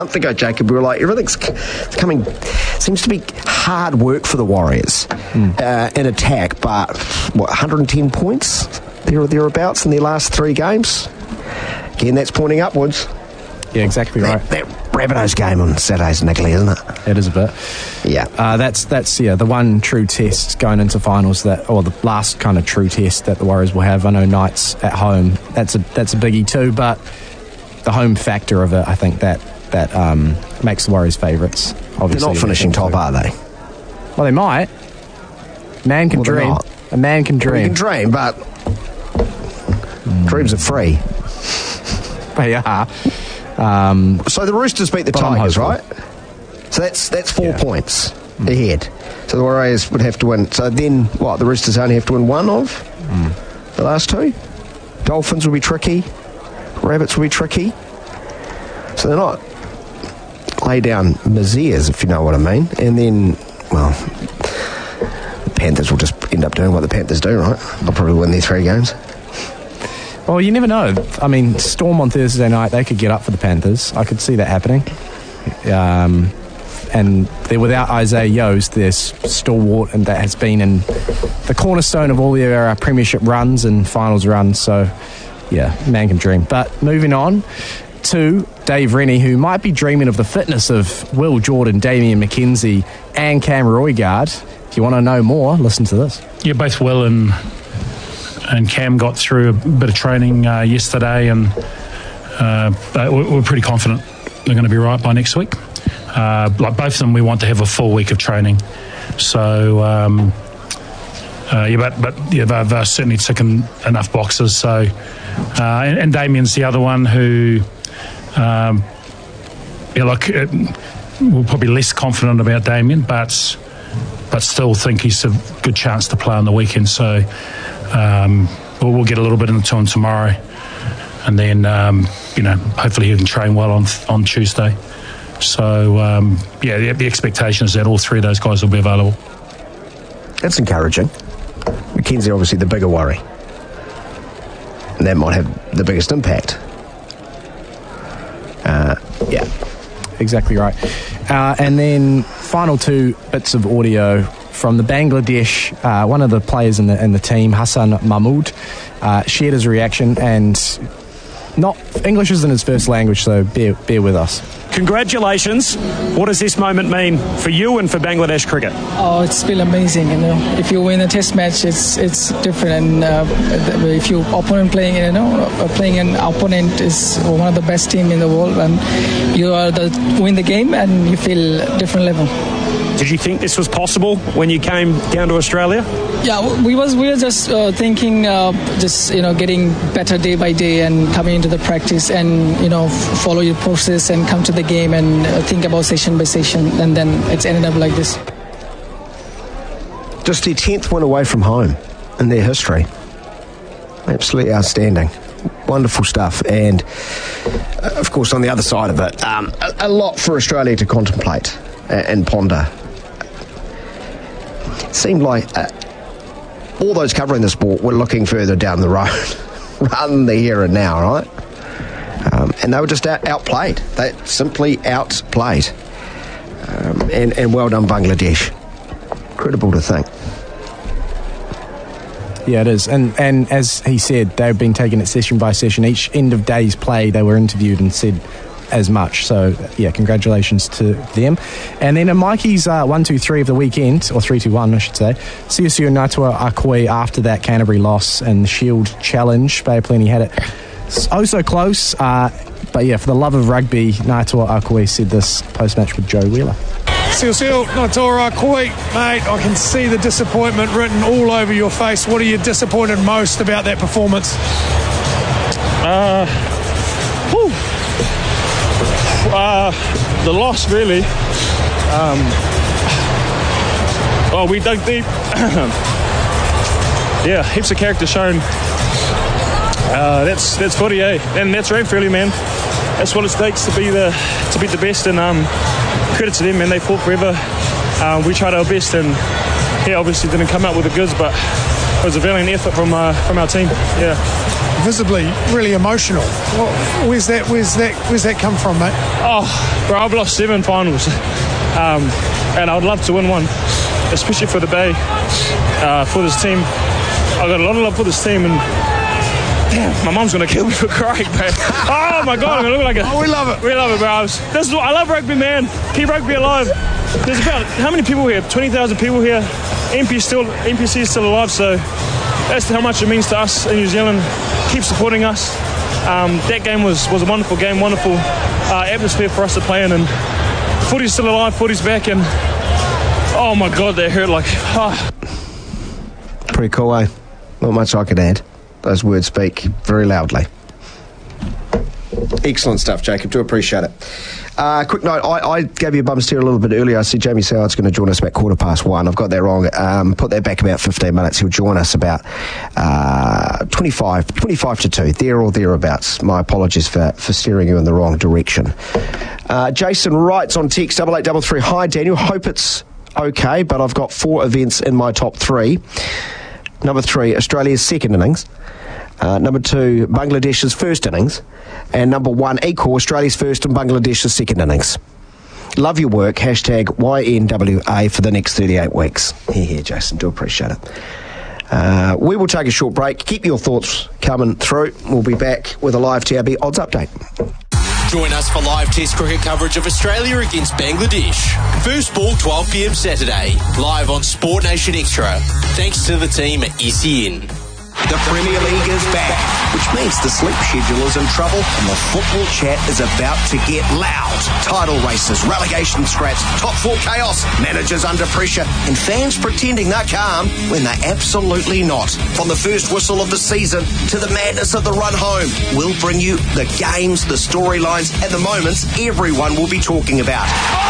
month ago, Jacob, we were like, everything's coming, seems to be hard work for the Warriors in attack, but 110 points there or thereabouts in their last 3 games? Again, that's pointing upwards. Yeah, exactly right. That Rabbitohs game on Saturday's niggly, isn't it? It is a bit. Yeah. That's the one true test going into finals, or the last kind of true test that the Warriors will have. I know Knights at home, that's a biggie too, but the home factor of it, I think that makes the Warriors favourites. Obviously, they're not finishing top, are they? Well, they might. Man can dream. A man can dream. We can dream, but dreams are free. They are. So the Roosters beat the Tigers, right? So that's 4 points ahead. So the Warriors would have to win. So then, the Roosters only have to win one of the last 2? Dolphins will be tricky. Rabbits will be tricky. So they're not lay down misères, if you know what I mean. And then, the Panthers will just end up doing what the Panthers do, right? They'll probably win their 3 games. Well, you never know. I mean, Storm on Thursday night, they could get up for the Panthers. I could see that happening. And they're without Isaiah Yost, their stalwart, and that has been in the cornerstone of all their premiership runs and finals runs. So, yeah, man can dream. But moving on to Dave Rennie, who might be dreaming of the fitness of Will Jordan, Damian McKenzie and Cam Roigard. If you want to know more, listen to this. Yeah, both Will and Cam got through a bit of training yesterday, and we're pretty confident they're going to be right by next week. Like both of them, we want to have a full week of training. So, they're certainly ticking enough boxes. So, and Damian's the other one who, we're probably less confident about Damian, but still think he's a good chance to play on the weekend. So, we'll get a little bit into him tomorrow, and then hopefully he can train well on Tuesday. So the expectation is that all 3 of those guys will be available. That's encouraging. McKenzie obviously the bigger worry, and that might have the biggest impact. Exactly right. And then final 2 bits of audio from the Bangladesh, one of the players in the team, Hassan Mahmood, shared his reaction, and English isn't his first language, so bear with us. Congratulations. What does this moment mean for you and for Bangladesh cricket? Oh, it's been amazing. If you win a test match, it's different. And if your opponent playing an opponent is one of the best team in the world, and you are win the game, and you feel different level. Did you think this was possible when you came down to Australia? Yeah, we were just thinking, getting better day by day and coming into the practice and follow your process and come to the game and think about session by session, and then it's ended up like this. Just their 10th win away from home in their history. Absolutely outstanding. Wonderful stuff. And of course, on the other side of it, a lot for Australia to contemplate and ponder. It seemed like all those covering the sport were looking further down the road rather than the here and now, right? And they were just outplayed. They simply outplayed. And well done, Bangladesh. Incredible to think. Yeah, it is. And as he said, they've been taking it session by session. Each end of day's play, they were interviewed and said as much. So, yeah, congratulations to them. And then in Mikey's 1-2-3 of the weekend, or 3-2-1, I should say, Siusiu Natua Akoi after that Canterbury loss and the Shield Challenge. Bay of Plenty had it so close. But, yeah, for the love of rugby, Natua Akoi said this post-match with Joe Wheeler. Siusiu Natua Akoi, mate, I can see the disappointment written all over your face. What are you disappointed most about that performance? The loss, really. We dug deep. Yeah, heaps of character shown. That's footy, eh? And that's rugby, really, man. That's what it takes to be the best. And credit to them, man. They fought forever. We tried our best, and obviously didn't come out with the goods, but it was a valiant effort from our team. Yeah. visibly really emotional. Where's that come from, mate? Oh, bro, I've lost 7 finals. And I would love to win one, especially for the Bay, for this team. I've got a lot of love for this team, and damn, my mum's going to kill me for crying, man. Oh, my God, I'm going to look like a... Oh, we love it. We love it, bro. This is what I love rugby, man. Keep rugby alive. There's about, how many people here? 20,000 people here. NPC is still alive, so that's how much it means to us in New Zealand. Keep supporting us. That game was a wonderful game, wonderful atmosphere for us to play in, and footy's still alive, footy's back, and oh my God, that hurt like... Pretty cool, eh? Not much I could add. Those words speak very loudly. Excellent stuff, Jacob. Do appreciate it. Quick note, I gave you a bum steer a little bit earlier. I said Jamie Soward's going to join us about 1:15. I've got that wrong. Put that back about 15 minutes. He'll join us about 25 to 2, there or thereabouts. My apologies for steering you in the wrong direction. Jason writes on text 8833, hi Daniel, hope it's okay, but I've got 4 events in my top 3. Number 3, Australia's second innings. Number 2, Bangladesh's first innings. And number 1, equal Australia's first and Bangladesh's second innings. Love your work. Hashtag YNWA for the next 38 weeks. Here, Jason. Do appreciate it. We will take a short break. Keep your thoughts coming through. We'll be back with a live TRB odds update. Join us for live Test cricket coverage of Australia against Bangladesh. First ball 12 p.m. Saturday. Live on Sport Nation Extra. Thanks to the team at SEN. The Premier League is back, which means the sleep schedule is in trouble and the football chat is about to get loud. Title races, relegation scraps, top 4 chaos, managers under pressure, and fans pretending they're calm when they're absolutely not. From the first whistle of the season to the madness of the run home, we'll bring you the games, the storylines, and the moments everyone will be talking about.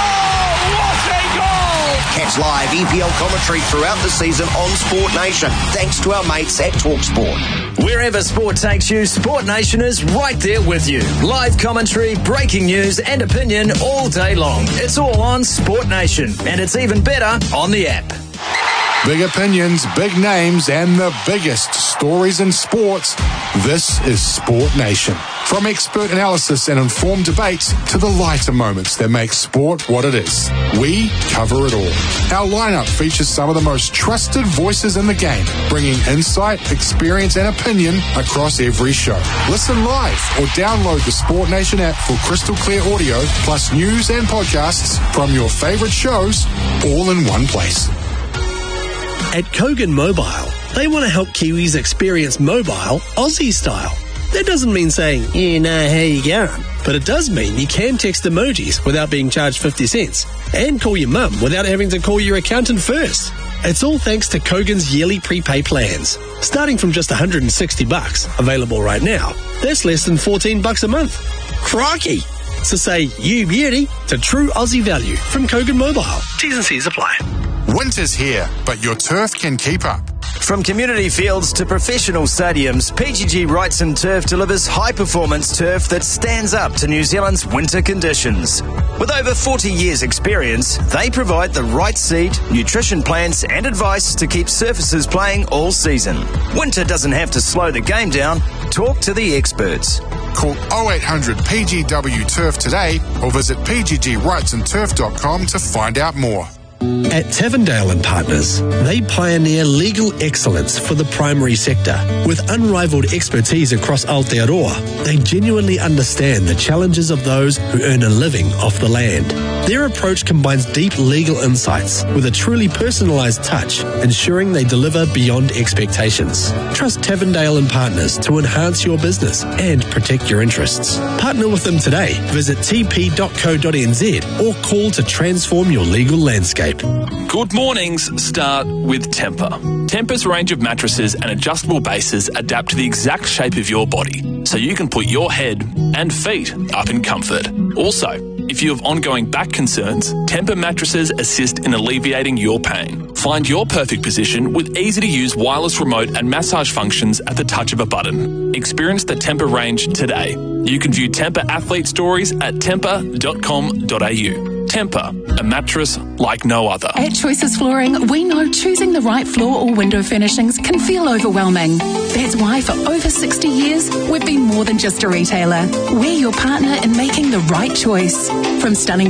Catch live EPL commentary throughout the season on Sport Nation, thanks to our mates at TalkSport. Wherever sport takes you, Sport Nation is right there with you. Live commentary, breaking news and opinion all day long. It's all on Sport Nation, and it's even better on the app. Big opinions, big names, and the biggest stories in sports. This is Sport Nation. From expert analysis and informed debates to the lighter moments that make sport what it is, we cover it all. Our lineup features some of the most trusted voices in the game, bringing insight, experience, and opinion across every show. Listen live or download the Sport Nation app for crystal clear audio, plus news and podcasts from your favorite shows, all in one place. At Kogan Mobile, they want to help Kiwis experience mobile Aussie style. That doesn't mean saying, you know how you going, but it does mean you can text emojis without being charged 50 cents and call your mum without having to call your accountant first. It's all thanks to Kogan's yearly prepay plans. Starting from just $160, available right now, that's less than $14 a month. Crikey! So say you beauty to true Aussie value from Kogan Mobile. T's and C's apply. Winter's here, but your turf can keep up. From community fields to professional stadiums, PGG Wrightson and Turf delivers high-performance turf that stands up to New Zealand's winter conditions. With over 40 years' experience, they provide the right seed, nutrition plans and advice to keep surfaces playing all season. Winter doesn't have to slow the game down. Talk to the experts. Call 0800 PGW Turf today or visit pggwrightsandturf.com to find out more. At Tavendale and Partners, they pioneer legal excellence for the primary sector. With unrivaled expertise across Aotearoa, they genuinely understand the challenges of those who earn a living off the land. Their approach combines deep legal insights with a truly personalised touch, ensuring they deliver beyond expectations. Trust Tavendale and Partners to enhance your business and protect your interests. Partner with them today. Visit tp.co.nz or call to transform your legal landscape. Good mornings start with Tempur. Tempur's range of mattresses and adjustable bases adapt to the exact shape of your body, so you can put your head and feet up in comfort. Also, if you have ongoing back concerns, Tempur mattresses assist in alleviating your pain. Find your perfect position with easy-to-use wireless remote and massage functions at the touch of a button. Experience the Tempur range today. You can view Tempur athlete stories at tempur.com.au. Tempur, a mattress like no other. At Choices Flooring, we know choosing the right floor or window furnishings can feel overwhelming. That's why for over 60 years, we've been more than just a retailer. We're your partner in making the right choice. From stunning